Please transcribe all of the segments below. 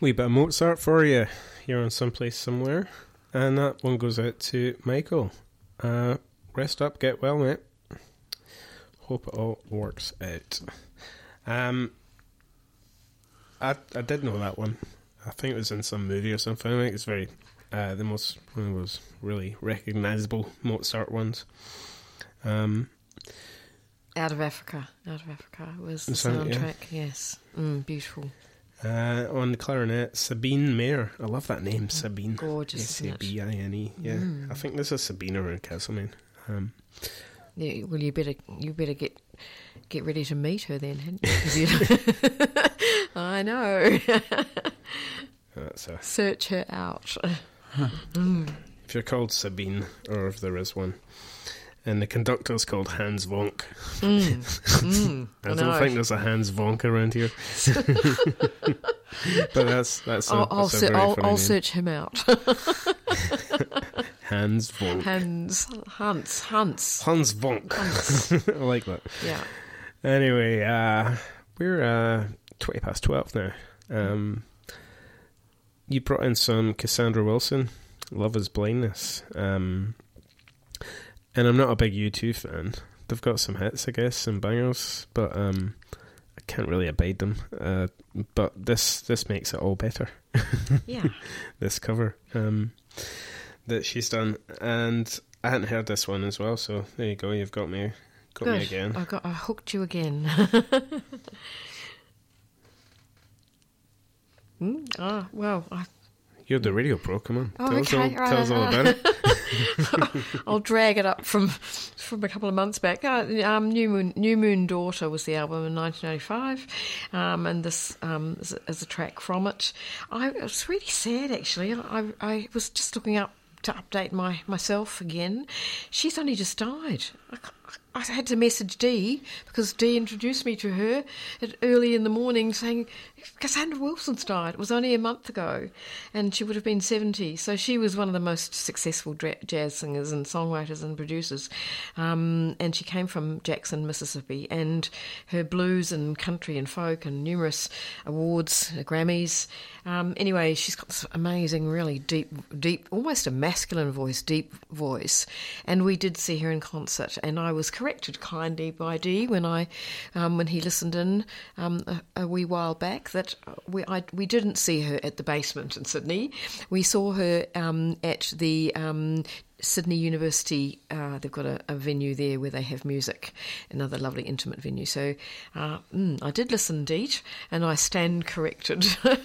Wee bit of Mozart for you here on Someplace Somewhere. And that one goes out to Michael. Rest up, get well, mate. Hope it all works out. I did know that one. I think it was in some movie or something. I think it's very one of those really recognisable Mozart ones. Out of Africa was the soundtrack. Yeah. Yes, beautiful. On the clarinet, Sabine Mayer. I love that name, Sabine. Gorgeous. Sabine. Yeah, I think there's a Sabine around Castlemaine. Yeah, well, you better get ready to meet her then, hadn't you? I know. Search her out. If you're called Sabine, or if there is one, and the conductor's called Hans Vonk. I don't think there's a Hans Vonk around here. But I'll search him out. Hans Vonk. Hans Vonk. I like that. Yeah. Anyway, we're 20 past 12 now. You brought in some Cassandra Wilson, Love is Blindness. And I'm not a big U2 fan. They've got some hits, I guess, some bangers, but I can't really abide them. But this makes it all better. Yeah. This cover that she's done, and I hadn't heard this one as well. So there you go. You've got me again. I hooked you again. You're the radio pro. Come on, tell us all about it. I'll drag it up from a couple of months back. New Moon Daughter was the album in 1985, and this is a track from it. It was really sad, actually. I was just looking up to update myself again. She's only just died. I had to message Dee because Dee introduced me to her early in the morning saying, Cassandra Wilson's died. It was only a month ago and she would have been 70. So she was one of the most successful jazz singers and songwriters and producers. And she came from Jackson, Mississippi, and her blues and country and folk and numerous awards, Grammys. Anyway, she's got this amazing, really deep, almost a masculine voice, deep voice. And we did see her in concert, and I was corrected kindly by Dee when he listened in a wee while back that we didn't see her at the Basement in Sydney. We saw her at the Sydney University. They've got a venue there where they have music, another lovely intimate venue. So I did listen indeed, and I stand corrected.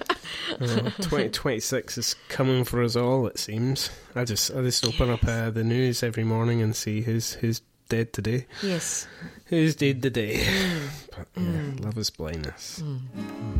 2026 is coming for us all, it seems. I just open up the news every morning and see who's dead today. Yes. Who's dead today? But Love is Blindness.